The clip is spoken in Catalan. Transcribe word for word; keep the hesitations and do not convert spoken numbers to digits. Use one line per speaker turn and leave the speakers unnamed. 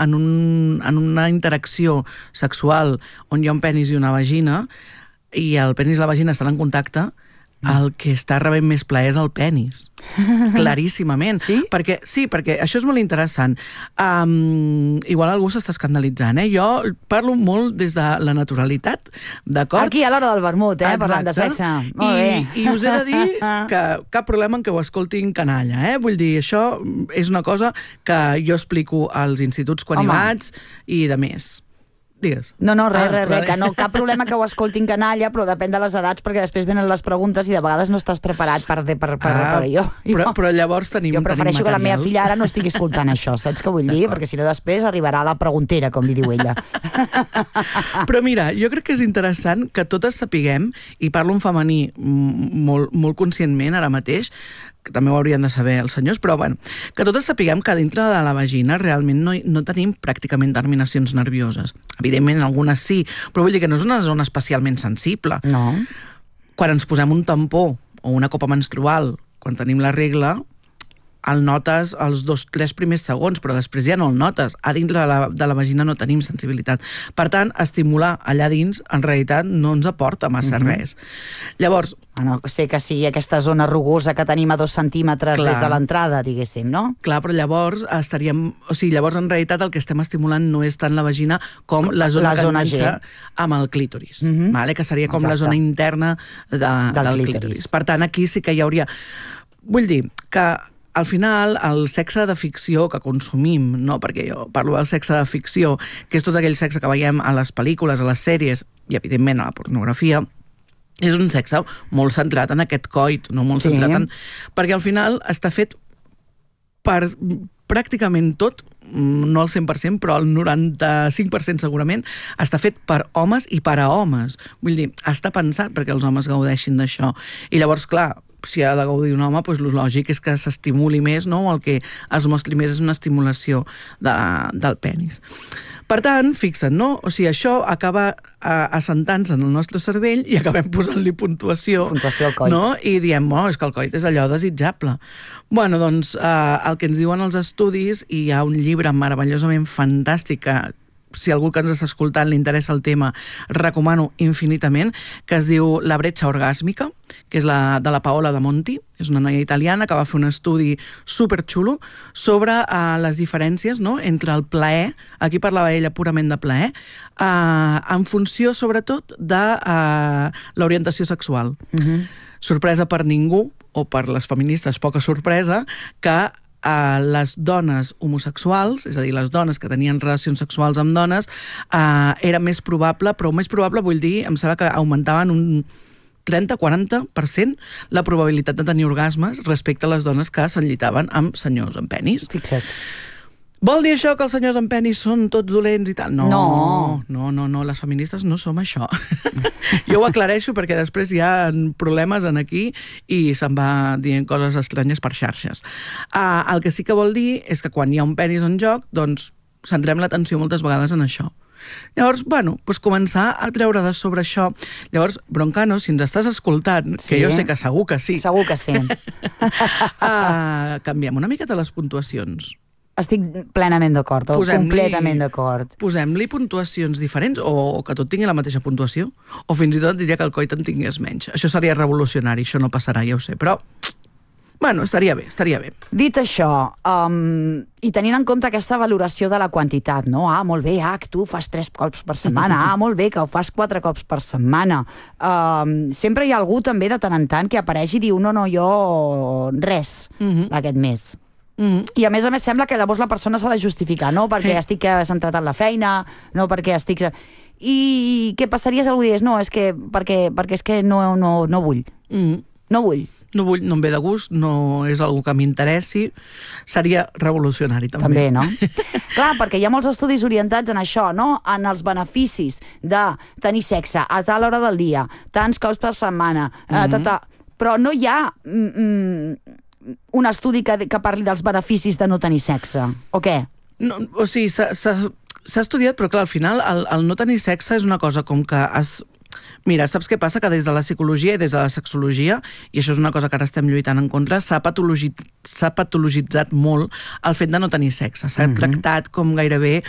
en, un, en una interacció sexual on hi ha un penis i una vagina, i el penis i la vagina estan en contacte, el que està rebent més plaer és el penis. Claríssimament.
Sí?
Perquè, sí, perquè això és molt interessant. Um, igual algú s'està escandalitzant, eh? Jo parlo molt des de la naturalitat, d'acord?
Aquí a l'hora del vermut, eh? Parlant de sexe. Molt bé.
I, I us he de dir que cap problema en que ho escoltin canalla, eh? Vull dir, això és una cosa que jo explico als instituts quan hi vaig i de més. Digues.
No, no, res, res, res, que no, cap problema que ho escoltin canalla, però depèn de les edats, perquè després venen les preguntes i de vegades no estàs preparat per, per, per, per,
ah,
per jo.
Però, però llavors tenim
Jo prefereixo
tenim
que la meva filla ara no estigui escoltant això, saps què vull dir? Perquè si no després arribarà a la preguntera, com li diu ella.
Però mira, jo crec que és interessant que totes sapiguem, i parlo en femení molt, molt conscientment ara mateix, que també ho haurien de saber els senyors, però bueno, que totes sapiguem que dintre de la vagina realment no, no tenim pràcticament terminacions nervioses. Evidentment, algunes sí, però vull dir que no és una zona especialment sensible.
No.
Quan ens posem un tampó o una copa menstrual, quan tenim la regla, el notes els dos, tres primers segons, però després ja no el notes. A dintre de la, de la vagina no tenim sensibilitat. Per tant, estimular allà dins, en realitat, no ens aporta massa mm-hmm. res. Llavors...
Ah, no, sé que sigui aquesta zona rugosa que tenim a dos centímetres clar. Des de l'entrada, diguéssim, no?
Clar, però llavors estaríem... O sigui, llavors en realitat el que estem estimulant no és tant la vagina com la zona, la zona que enganxa amb el clítoris, mm-hmm. vale? Que seria com Exacte. La zona interna de, del, del clítoris. clítoris. Per tant, aquí sí que hi hauria... Vull dir que al final, el sexe de ficció que consumim, no? Perquè jo parlo del sexe de ficció, que és tot aquell sexe que veiem a les pel·lícules, a les sèries i, evidentment, a la pornografia, és un sexe molt centrat en aquest coit, no molt sí. centrat en... Perquè al final està fet per pràcticament tot, no al cent per cent, però el noranta-cinc per cent segurament, està fet per homes i per a homes. Vull dir, està pensat perquè els homes gaudeixin d'això. I llavors, clar, si ha de gaudir un home, doncs el lògic és que s'estimuli més, no? El que es mostri més és una estimulació de, del penis. Per tant, fixa't, no? O sigui, això acaba assentant-se en el nostre cervell i acabem posant-li puntuació.
Puntuació al coit.
No? I diem, oh, és que el coit és allò desitjable. Bueno, doncs, eh, el que ens diuen els estudis, i hi ha un llibre meravellosament fantàstic que, si algú que ens està escoltant li interessa el tema, recomano infinitament, que es diu La bretxa orgàsmica, que és la, de la Paola de Monti, és una noia italiana que va fer un estudi superxulo sobre uh, les diferències, no?, entre el plaer, aquí parlava ella purament de plaer, uh, en funció sobretot de uh, l'orientació sexual. Uh-huh. Sorpresa per ningú, o per les feministes poca sorpresa, que Uh, les dones homosexuals, és a dir, les dones que tenien relacions sexuals amb dones, uh, era més probable, però més probable vull dir, em sembla que augmentaven un trenta a quaranta per cent la probabilitat de tenir orgasmes respecte a les dones que s'enllitaven amb senyors amb penis.
Fixa't.
Vol dir això que els senyors amb penis són tots dolents i tal? No,
no,
no, no, no, les feministes no som això. Jo ho aclareixo perquè després hi ha problemes en aquí i se'n va dient coses estranyes per xarxes. Uh, el que sí que vol dir és que quan hi ha un penis en joc, doncs centrem l'atenció moltes vegades en això. Llavors, bueno, doncs començar a treure de sobre això. Llavors, Broncano, si ens estàs escoltant, sí. que jo sé que segur que sí.
Segur que sí.
uh, canviem una miqueta les puntuacions.
Estic plenament d'acord, o completament d'acord.
Posem-li puntuacions diferents, o que tot tingui la mateixa puntuació, o fins i tot diria que el coit en tingués menys. Això seria revolucionari, això no passarà, ja ho sé, però... Bueno, estaria bé, estaria bé.
Dit això, um, i tenint en compte aquesta valoració de la quantitat, no? Ah, molt bé, ah, tu fas tres cops per setmana, ah, molt bé, que ho fas quatre cops per setmana. Um, sempre hi ha algú també de tant en tant que apareix i diu, no, no, jo res uh-huh. aquest mes. Mm. I a més a més sembla que llavors la persona s'ha de justificar, no perquè sí. estic centrat en la feina, no perquè estic... I què passaria si algú digués, no, és que perquè, perquè és que no, no, no vull. Mm. No vull.
No vull, no em ve de gust, no és algú que m'interessi, seria revolucionari també.
També, no? Clar, perquè hi ha molts estudis orientats en això, no? En els beneficis de tenir sexe a tal hora del dia, tants cops per setmana, mm-hmm. eh, tata, però no hi ha... Mm, un estudi que, que parli dels beneficis de no tenir sexe, o què?
No, o sigui, s'ha estudiat, però clar, al final el, el no tenir sexe és una cosa com que es... Mira, saps què passa? Que des de la psicologia i des de la sexologia, i això és una cosa que ara estem lluitant en contra, s'ha patologi... patologitzat molt el fet de no tenir sexe. S'ha uh-huh. tractat com gairebé